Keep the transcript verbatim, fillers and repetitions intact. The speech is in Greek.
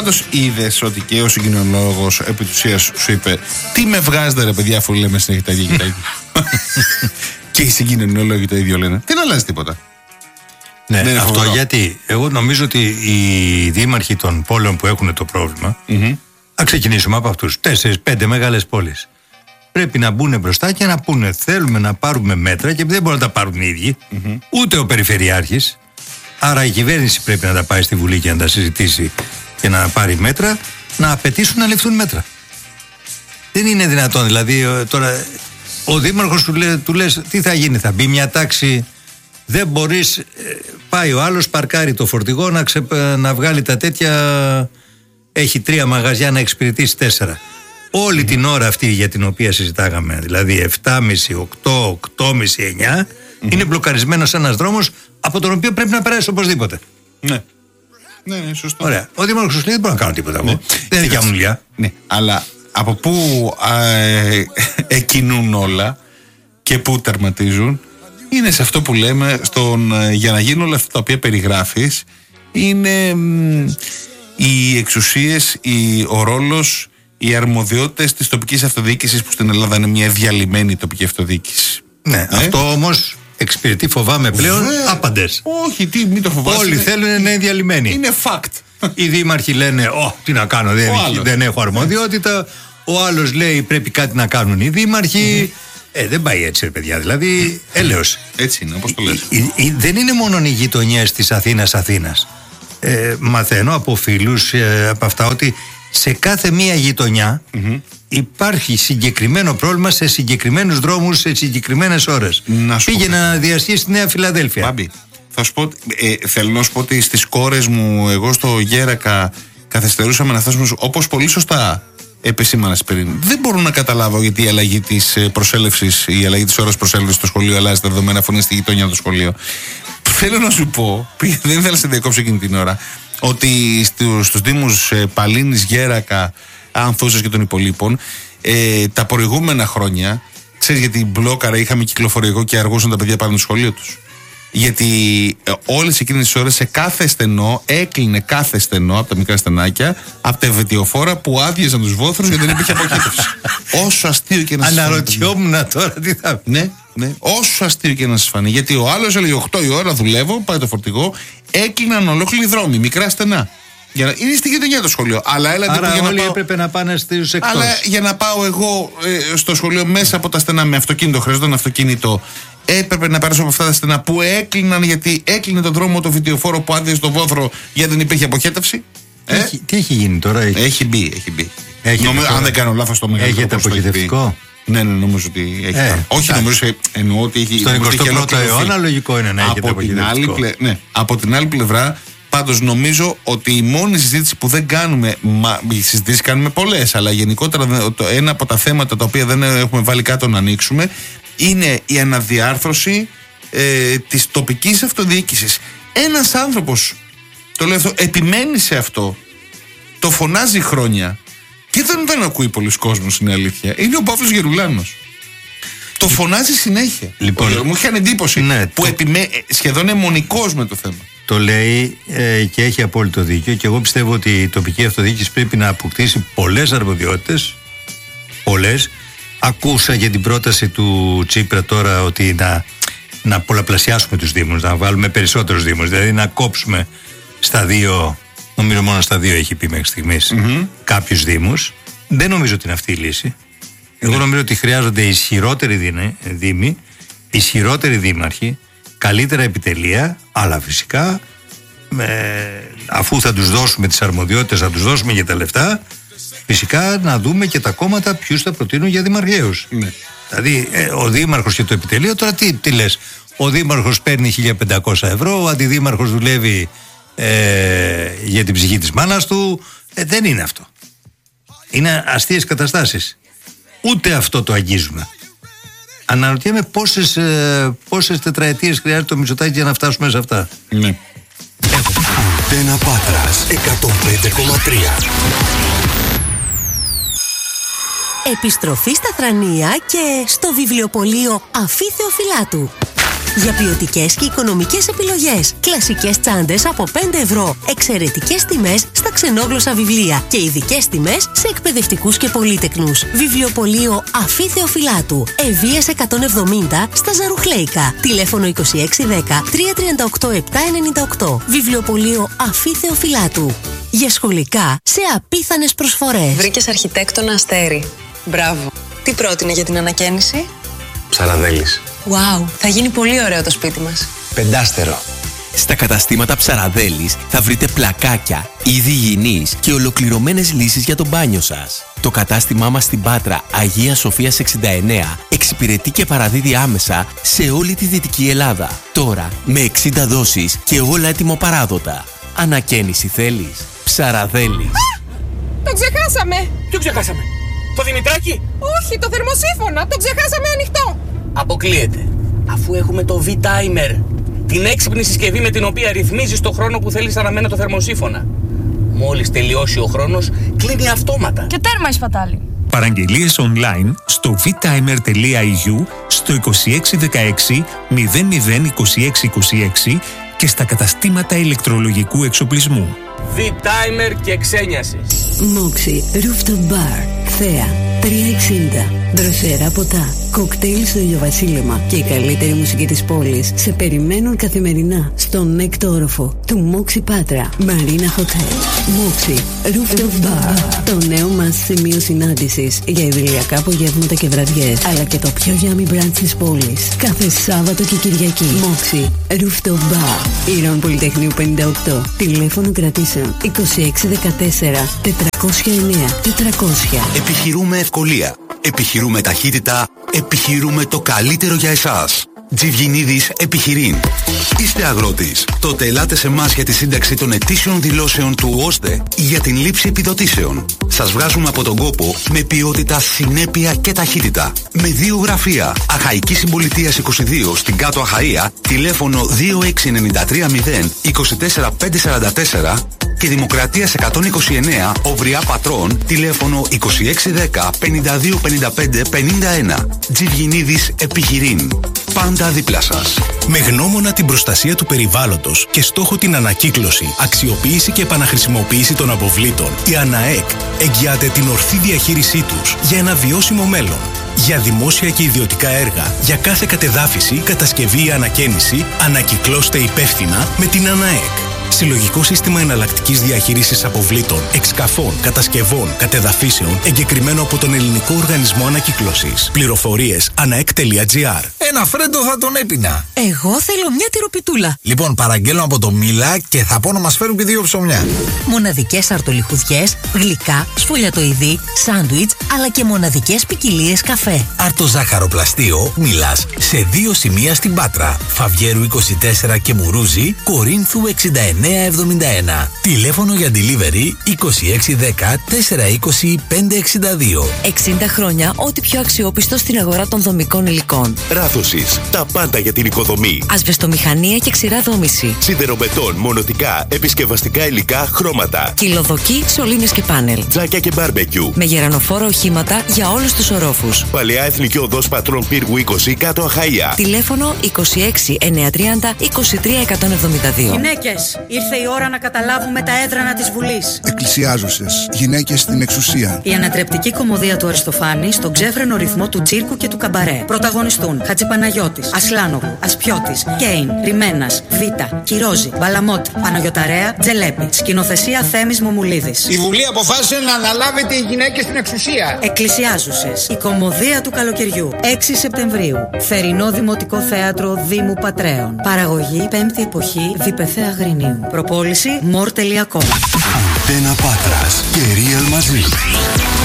Πάντως είδες ότι και ο συγκοινωνιολόγος επί της ουσίας σου είπε: τι με βγάζετε ρε παιδιά, αφού λέμε συνέχεια τα ίδια και τα ίδια. Και οι συγκοινωνιολόγοι το ίδιο λένε. Δεν αλλάζει τίποτα. Ναι, δεν αυτό φοβερό. γιατί εγώ νομίζω ότι οι δήμαρχοι των πόλεων που έχουν το πρόβλημα, mm-hmm. να ξεκινήσουμε από αυτούς, τέσσερις, πέντε μεγάλες πόλεις. Πρέπει να μπουν μπροστά και να πούνε: θέλουμε να πάρουμε μέτρα, και δεν μπορούν να τα πάρουν οι ίδιοι, mm-hmm. ούτε ο Περιφερειάρχης. Άρα η κυβέρνηση πρέπει να τα πάει στη Βουλή και να τα συζητήσει και να πάρει μέτρα, να απαιτήσουν να ληφθούν μέτρα. Δεν είναι δυνατόν, δηλαδή τώρα ο δήμαρχος του, λέ, του λες τι θα γίνει, θα μπει μια τάξη, δεν μπορείς, πάει ο άλλος, παρκάρει το φορτηγό να, ξε, να βγάλει τα τέτοια, έχει τρία μαγαζιά να εξυπηρετήσει τέσσερα. Όλη mm-hmm. την ώρα αυτή για την οποία συζητάγαμε, δηλαδή επτά και μισή, οκτώ, οκτώ και μισή, εννιά, mm-hmm. είναι μπλοκαρισμένος ένας δρόμος από τον οποίο πρέπει να περάσει οπωσδήποτε. Ναι. Ναι, ναι, σωστό. Ωραία. Ο δήμαρχος σου λέει: δεν μπορώ να κάνω τίποτα. Ναι. Δεν είναι δικιά μου δουλειά. Ναι, αλλά από πού ε, εκκινούν όλα και πού τερματίζουν, είναι σε αυτό που λέμε, στον, για να γίνουν όλα αυτά τα οποία περιγράφεις, είναι μ, οι εξουσίες, η, ο ρόλος, οι αρμοδιότητες της τοπικής αυτοδιοίκησης, που στην Ελλάδα είναι μια διαλυμένη τοπική αυτοδιοίκηση. Ναι, ε? αυτό όμως εξυπηρετεί, φοβάμαι πλέον, Βε... άπαντες. Όχι, τι, μην το φοβάσαι. Όλοι είναι... θέλουν να είναι διαλυμένοι. Είναι fact. Οι δήμαρχοι λένε: Ω, τι να κάνω, δεν, δεν έχω αρμοδιότητα. Ο άλλος λέει: πρέπει κάτι να κάνουν οι δήμαρχοι. Mm-hmm. Ε, δεν πάει έτσι, ρε παιδιά. Δηλαδή, έλεος. Έτσι είναι, όπως το λες. Ε, ε, δεν είναι μόνο οι γειτονιές της Αθήνας Αθήνας. Ε, μαθαίνω από φίλους ε, από αυτά ότι σε κάθε μία γειτονιά mm-hmm. υπάρχει συγκεκριμένο πρόβλημα σε συγκεκριμένους δρόμους σε συγκεκριμένες ώρες. Πήγαινε να διασχίσει στη Νέα Φιλαδέλφια. Μπάμπη, θα σου πω, ε, θέλω να σου πω ότι στις κόρες μου, εγώ στο Γέρακα, καθυστερούσαμε να φτάσουμε, όπως πολύ σωστά επισήμανες πριν. Δεν μπορώ να καταλάβω γιατί η αλλαγή της προσέλευσης, η αλλαγή της ώρας προσέλευσης στο σχολείο αλλάζει τα δεδομένα, αφού είναι στη γειτονιά το σχολείο. Θέλω να σου πω, δεν ήθελα να σε διακόψω εκείνη την ώρα, ότι στους δήμους Παλίνης, Γέρακα, Ανθούσας και των υπολείπων, ε, τα προηγούμενα χρόνια, ξέρεις γιατί μπλόκαρα, είχαμε κυκλοφοριακό και αργούσαν τα παιδιά πάνω στο σχολείο τους. Γιατί ε, όλες εκείνες τις ώρες σε κάθε στενό έκλεινε κάθε στενό από τα μικρά στενάκια, από τα ευαιτιοφόρα που άδειαζαν τους βόθρους γιατί δεν υπήρχε αποχέτευση. Όσο αστείο και να σας φανεί. Αναρωτιόμουν τώρα τι θα πει. Ναι, ναι, όσο αστείο και να σας φανεί. Γιατί ο άλλος έλεγε οκτώ η ώρα δουλεύω, πάει το φορτηγό, έκλειναν ολόκληροι δρόμοι, μικρά στενά. Για να... Είναι στη γειτονιά το σχολείο. Αλλά έλατε Άρα που για όλοι να πάω... έπρεπε να πάνε στους εκτός. Αλλά για να πάω εγώ ε, στο σχολείο μέσα από τα στενά με αυτοκίνητο, χρειαζόταν αυτοκίνητο. Έπρεπε να περάσω από αυτά τα στενά που έκλειναν, γιατί έκλεινε τον δρόμο το βιτιοφόρο που άδειασε το βόθρο γιατί δεν υπήρχε αποχέτευση. Τι, ε? έχει, τι έχει γίνει τώρα, έχει, έχει μπει, έχει μπει. Νομίζω, αν δεν κάνω λάθος, το μεγαλύτερο. Έχετε αποχετευτικό. Ναι, ναι, νομίζω ότι έχει. Ε, όχι, νομίζω, εννοώ ότι έχει. Στον εικοστό πρώτο αιώνα λογικό είναι να έχετε αποχετευτικό. Πλε, ναι, από την άλλη πλευρά, πάντως νομίζω ότι η μόνη συζήτηση που δεν κάνουμε, μα, οι συζητήσεις κάνουμε πολλές, αλλά γενικότερα το, ένα από τα θέματα τα οποία δεν έχουμε βάλει κάτω να ανοίξουμε, είναι η αναδιάρθρωση ε, της τοπικής αυτοδιοίκησης. Ένας άνθρωπος, το λέω αυτό, επιμένει σε αυτό, το φωνάζει χρόνια και δεν τον ακούει πολλοί κόσμος, είναι αλήθεια. Είναι ο Παύλος Γερουλάνος. Το φωνάζει συνέχεια. Λοιπόν, ο, μου είχε εντύπωση ναι, που το... επιμέ... σχεδόν αιμονικός με το θέμα. Το λέει ε, και έχει απόλυτο δίκιο, και εγώ πιστεύω ότι η τοπική αυτοδιοίκηση πρέπει να αποκτήσει πολλές αρμοδιότητες. Πολλές. Ακούσα για την πρόταση του Τσίπρα τώρα ότι να, να πολλαπλασιάσουμε τους δήμους, να βάλουμε περισσότερους δήμους, δηλαδή να κόψουμε στα δύο, νομίζω μόνο στα δύο έχει πει μέχρι στιγμής, mm-hmm. κάποιους δήμους. Δεν νομίζω ότι είναι αυτή η λύση. Εγώ mm-hmm. νομίζω ότι χρειάζονται ισχυρότεροι δήμοι, ισχυρότεροι δήμαρχοι, καλύτερα επιτελεία, αλλά φυσικά με, αφού θα τους δώσουμε τις αρμοδιότητες, θα τους δώσουμε και τα λεφτά, φυσικά να δούμε και τα κόμματα ποιους θα προτείνουν για δημαρχαίους. Ναι. Δηλαδή ε, ο δήμαρχος και το επιτελείο, τώρα τι, τι λες, ο δήμαρχος παίρνει χίλια πεντακόσια ευρώ, ο αντιδήμαρχος δουλεύει ε, για την ψυχή της μάνας του. Ε, δεν είναι αυτό. Είναι αστείες καταστάσεις. Ούτε αυτό το αγγίζουμε. Αναρωτιέμαι πόσες, ε, πόσες τετραετίες χρειάζεται το Μητσοτάκη για να φτάσουμε σε αυτά. Ναι. Αντένα Πάτρας εκατόν πέντε κόμμα τρία. Επιστροφή στα Θρανία και στο βιβλιοπωλείο Αφή Θεοφυλάτου. Για ποιοτικές και οικονομικές επιλογές. Κλασικές τσάντες από πέντε ευρώ. Εξαιρετικές τιμές στα ξενόγλωσσα βιβλία και ειδικές τιμές σε εκπαιδευτικούς και πολύτεκνους. Βιβλιοπωλείο Αφή Θεοφυλάτου. Ευβοίας εκατόν εβδομήντα στα Ζαρουχλέικα. Τηλέφωνο είκοσι έξι δέκα τριακόσια τριάντα οκτώ επτακόσια ενενήντα οκτώ. Βιβλιοπωλείο Αφή Θεοφυλάτου. Για σχολικά σε απίθανες προσφορές. Βρήκες αρχιτέκτονα Αστέρι. Μπράβο. Τι πρότεινε για την ανακαίνιση? Ψαραδέλης. Wow, θα γίνει πολύ ωραίο το σπίτι μας. Πεντάστερο. Στα καταστήματα Ψαραδέλης θα βρείτε πλακάκια, είδη υγιεινής και ολοκληρωμένες λύσεις για το μπάνιο σας. Το κατάστημά μας στην Πάτρα Αγία Σοφίας εξήντα εννέα εξυπηρετεί και παραδίδει άμεσα σε όλη τη Δυτική Ελλάδα. Τώρα με εξήντα δόσεις και όλα έτοιμο-παράδοτα. Ανακαίνιση θέλεις? Ψαραδέλης. Το ξεχάσαμε! Ποιο ξεχάσαμε? Το Δημητράκι? Όχι, το θερμοσύφωνα! Το ξεχάσαμε ανοιχτό! Αποκλείεται. Αφού έχουμε το V-Timer, την έξυπνη συσκευή με την οποία ρυθμίζεις το χρόνο που θέλεις αναμένα το θερμοσύφωνα. Μόλις τελειώσει ο χρόνος, κλείνει αυτόματα. Και τέρμα η σπατάλη. Παραγγελίες online στο vtimer.eu, στο είκοσι έξι δεκαέξι μηδέν μηδέν είκοσι έξι είκοσι έξι και στα καταστήματα ηλεκτρολογικού εξοπλισμού. V-Timer και ξένιασες. Moxie Rooftop Bar, Θέα, τριακόσια εξήντα. Δροσερά ποτά, κοκτέιλ στο ηλιοβασίλεμα και η καλύτερη μουσική της πόλης σε περιμένουν καθημερινά στον έκτο όροφο του Moxie Πάτρα Marina Hotel. Moxie Rooftop Bar, το νέο μας σημείο συνάντησης για ιδηλιακά απογεύματα και βραδιές, αλλά και το πιο yummy brunch της πόλης κάθε Σάββατο και Κυριακή. Moxie Rooftop Bar, Ήρων Πολυτεχνείου πενήντα οκτώ. Τηλέφωνο κρατήσεων είκοσι έξι δεκατέσσερα τετρακόσια εννέα τετρακόσια. Επιχειρούμε ευκολία. Επιχειρούμε ταχύτητα. Επιχειρούμε το καλύτερο για εσάς. Τζιβγινίδης Επιχειρήν. Είστε αγρότης? Τότε ελάτε σε εμάς για τη σύνταξη των ετήσιων δηλώσεων του ΟΣΔΕ ή για την λήψη επιδοτήσεων. Σας βγάζουμε από τον κόπο με ποιότητα, συνέπεια και ταχύτητα. Με δύο γραφεία. Αχαϊκή Συμπολιτείας είκοσι δύο στην Κάτω Αχαΐα, τηλέφωνο δύο έξι εννιά τρία μηδέν είκοσι τέσσερα πεντακόσια σαράντα τέσσερα και Δημοκρατίας εκατόν είκοσι εννέα Οβριά Πατρών, τηλέφωνο είκοσι έξι δέκα πενήντα δύο πενήντα πέντε πενήντα ένα. Τζιβγινίδης Επιχειρήν. Πάντα δίπλα σας. Με γνώμονα την προστασία του περιβάλλοντος και στόχο την ανακύκλωση, αξιοποίηση και επαναχρησιμοποίηση των αποβλήτων, η ΑΝΑΕΚ εγγυάται την ορθή διαχείρισή τους για ένα βιώσιμο μέλλον. Για δημόσια και ιδιωτικά έργα, για κάθε κατεδάφιση, κατασκευή ή ανακαίνιση, ανακυκλώστε υπεύθυνα με την ΑΝΑΕΚ. Συλλογικό σύστημα εναλλακτικής διαχείρισης αποβλήτων, εξκαφών, κατασκευών, κατεδαφίσεων, εγκεκριμένο από τον Ελληνικό Οργανισμό Ανακύκλωσης. Πληροφορίες αναεκ τελεία τζι άρ. Ένα φρέντο θα τον έπινα. Εγώ θέλω μια τυροπιτούλα. Λοιπόν, παραγγέλνω από το Μίλα και θα πω να μας φέρουν και δύο ψωμιά. Μοναδικές αρτολιχουδιές, γλυκά, σφολιατοειδή, σάντουιτς, αλλά και μοναδικές ποικιλίες καφέ. Αρτοζάχαροπλαστείο Μίλας σε δύο σημεία στην Πάτρα. Φαβιέρου είκοσι τέσσερα και Μουρούζη, Κορίνθου εξήντα εννέα εβδομήντα ένα. Τηλέφωνο για delivery είκοσι έξι δέκα τετρακόσια είκοσι πέντε εξήντα δύο. εξήντα χρόνια ό,τι πιο αξιόπιστο στην αγορά των δομικών υλικών. Ράθωσης. Τα πάντα για την οικοδομή. Ασβεστομηχανία και ξηρά δόμηση. Σιδεροβετών, μονοτικά, επισκευαστικά υλικά, χρώματα. Κυλοδοκή, σωλήνες και πάνελ. Τζάκια και μπάρμπεκιου. Με γερανοφόρα οχήματα για όλους τους ορόφους. Παλαιά Εθνική Οδός Πατρών Πύργου είκοσι, Κάτω Αχαΐα. Τηλέφωνο είκοσι έξι εννιακόσια τριάντα είκοσι τρία εκατόν εβδομήντα δύο. Γυναίκες, ήρθε η ώρα να καταλάβουμε τα έδρανα της Βουλής. Εκκλησιάζουσες. Γυναίκες στην εξουσία. Η ανατρεπτική κωμωδία του Αριστοφάνη στον ξέφρενο ρυθμό του τσίρκου και του καμπαρέ. Πρωταγωνιστούν Χατζηπαναγιώτης, Ασλάνογλου, Ασπιώτης, Κέιν, Ριμένας, Βίτα, Κυρόζη, Μπαλαμότη, Παναγιωταρέα, Τζελέπη. Σκηνοθεσία Θέμης Μομουλίδης. Η Βουλή αποφάσισε να αναλάβετε οι γυναίκες στην εξουσία. Εκκλησιάζουσες. Η κωμωδία του καλοκαιριού. έξι Σεπτεμβρίου. Θερινό Δημοτικό Θέατρο Δήμου Πατρέων. Παραγωγή Πέμπτη Εποχή Διπεθέ Αγρινίου. Προπόληση μορ τελεία κομ. Αντένα Πάτρας και Real μαζί.